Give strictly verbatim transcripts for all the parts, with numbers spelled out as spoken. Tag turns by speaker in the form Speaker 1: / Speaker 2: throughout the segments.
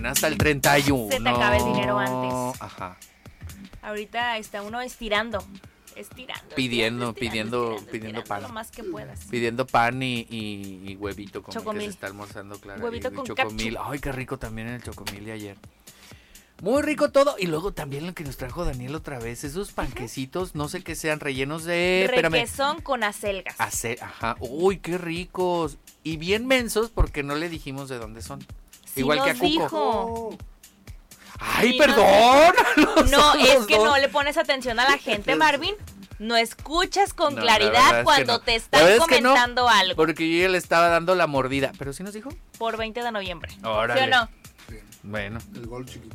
Speaker 1: bueno, hasta el treinta y uno.
Speaker 2: Se te acaba el dinero antes.
Speaker 1: Ajá.
Speaker 2: Ahorita está uno estirando. Estirando.
Speaker 1: Pidiendo,
Speaker 2: estirando,
Speaker 1: pidiendo,
Speaker 2: estirando,
Speaker 1: pidiendo
Speaker 2: estirando
Speaker 1: pan.
Speaker 2: Lo más que puedas.
Speaker 1: Pidiendo pan y, y, y huevito como
Speaker 2: Chocomil.
Speaker 1: el que se está almorzando, claro.
Speaker 2: Huevito
Speaker 1: y,
Speaker 2: con
Speaker 1: chocomil.
Speaker 2: ketchup.
Speaker 1: Ay, qué rico también el chocomil de ayer. Muy rico todo. Y luego también lo que nos trajo Daniel otra vez, esos panquecitos, no sé qué sean, rellenos de...
Speaker 2: Requesón con acelgas.
Speaker 1: Ace, ajá. Uy, qué ricos. Y bien mensos porque no le dijimos de dónde son.
Speaker 2: Sí
Speaker 1: Igual
Speaker 2: nos
Speaker 1: que a Cuco.
Speaker 2: Dijo.
Speaker 1: Ay,
Speaker 2: Sí,
Speaker 1: perdón.
Speaker 2: No, no es que
Speaker 1: dos.
Speaker 2: no le pones atención a la gente, Marvin. No escuchas con
Speaker 1: No, la verdad
Speaker 2: claridad
Speaker 1: es
Speaker 2: cuando
Speaker 1: que no.
Speaker 2: te
Speaker 1: La
Speaker 2: están
Speaker 1: verdad es que no,
Speaker 2: comentando algo.
Speaker 1: Porque yo ya le estaba dando la mordida. ¿Pero sí nos dijo?
Speaker 2: Por veinte de noviembre.
Speaker 1: Órale.
Speaker 2: ¿Sí o no?
Speaker 3: Sí,
Speaker 1: Bueno.
Speaker 3: el gol chiquito.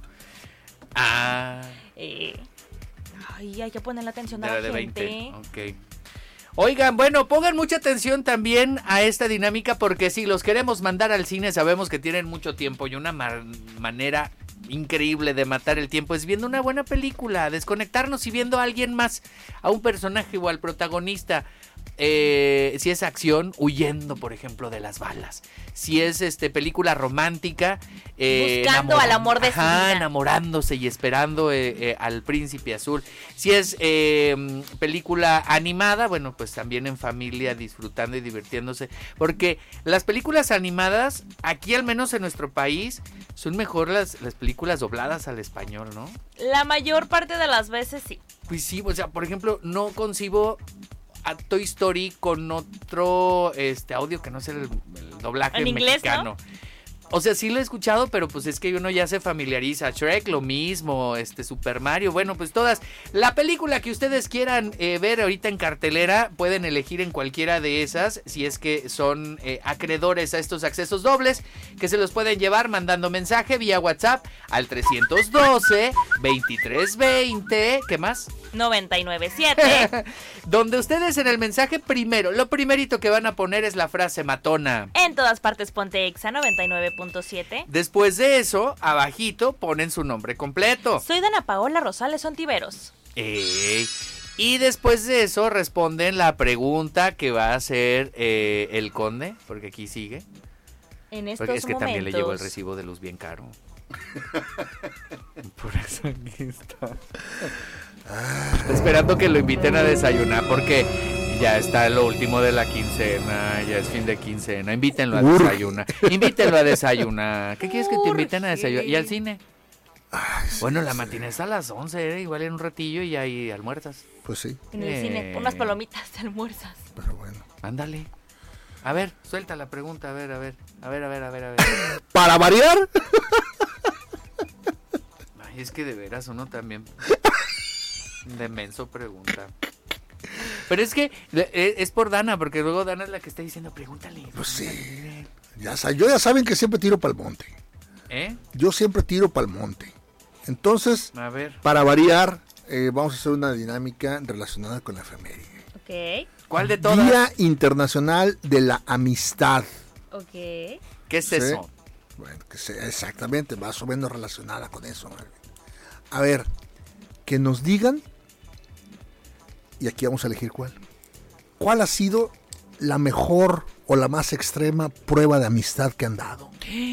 Speaker 1: Ah.
Speaker 2: Eh, ay, hay que ponerle atención a
Speaker 1: De
Speaker 2: la,
Speaker 1: la de
Speaker 2: gente.
Speaker 1: veinte. Ok. Oigan, bueno, pongan mucha atención también a esta dinámica porque si los queremos mandar al cine sabemos que tienen mucho tiempo y una ma- manera increíble de matar el tiempo es viendo una buena película, desconectarnos y viendo a alguien más, a un personaje o al protagonista. Eh, si es acción, huyendo, por ejemplo, de las balas. Si es este película romántica, eh,
Speaker 2: Buscando al amor de su
Speaker 1: ajá,
Speaker 2: vida.
Speaker 1: enamorándose y esperando eh, eh, al príncipe azul. Si es eh, película animada, bueno, pues también en familia, disfrutando y divirtiéndose. Porque las películas animadas, aquí al menos en nuestro país, son mejor las, las películas dobladas al español, ¿no?
Speaker 2: La mayor parte de las veces sí.
Speaker 1: Pues sí, o sea, por ejemplo, no concibo a Toy Story con otro este audio que no sea el, el doblaje
Speaker 2: ¿En inglés,
Speaker 1: mexicano. O sea, sí lo he escuchado, pero pues es que uno ya se familiariza. Shrek, lo mismo, este Super Mario, bueno, pues todas. La película que ustedes quieran eh, ver ahorita en cartelera, pueden elegir en cualquiera de esas, si es que son eh, acreedores a estos accesos dobles, que se los pueden llevar mandando mensaje vía WhatsApp al trescientos doce, veintitrés veinte, ¿qué más?
Speaker 2: noventa y nueve siete.
Speaker 1: Donde ustedes en el mensaje primero, lo primerito que van a poner es la frase matona.
Speaker 2: En todas partes ponte Exa noventa y nueve punto siete.
Speaker 1: Después de eso, abajito ponen su nombre completo.
Speaker 2: Soy Dana Paola Rosales Ontiveros.
Speaker 1: Ey. Y después de eso responden la pregunta que va a hacer eh, el conde, porque aquí sigue.
Speaker 2: En estos
Speaker 1: Porque es que
Speaker 2: momentos.
Speaker 1: también le llegó el recibo de luz bien caro. Por eso aquí está. Esperando que lo inviten a desayunar porque ya está lo último de la quincena, ya es fin de quincena. Invítenlo a desayunar. Invítenlo a desayunar. ¿Qué quieres que te inviten a desayunar? ¿Y al cine?
Speaker 3: Ay, sí,
Speaker 1: Bueno, la
Speaker 3: sí.
Speaker 1: matinée es a las once, ¿eh? Igual en un ratillo y ahí almuerzas.
Speaker 3: Pues sí,
Speaker 2: En el
Speaker 1: Eh.
Speaker 2: cine, unas palomitas de almuerzas.
Speaker 3: pero bueno.
Speaker 1: Ándale. A ver, suelta la pregunta, a ver, a ver, a ver, a ver, a ver, a ver.
Speaker 3: Para variar,
Speaker 1: Ay, es que de veras uno también de menso pregunta. Pero es que eh, es por Dana, porque luego Dana es la que está diciendo, pregúntale.
Speaker 3: pues sí.
Speaker 1: pregúntale".
Speaker 3: Ya, sa- yo ya saben que siempre tiro para el monte.
Speaker 1: ¿Eh?
Speaker 3: Yo siempre tiro para el monte. Entonces,
Speaker 1: A ver.
Speaker 3: para variar, eh, vamos a hacer una dinámica relacionada con la efeméride.
Speaker 2: Ok,
Speaker 1: ¿Cuál de todas?
Speaker 3: Día Internacional de la Amistad.
Speaker 2: ok.
Speaker 1: ¿Qué es
Speaker 3: Sí.
Speaker 1: eso?
Speaker 3: Bueno, que sea exactamente, más o menos relacionada con eso, Marvin. A ver, que nos digan, y aquí vamos a elegir cuál. ¿Cuál ha sido la mejor o la más extrema prueba de amistad que han dado?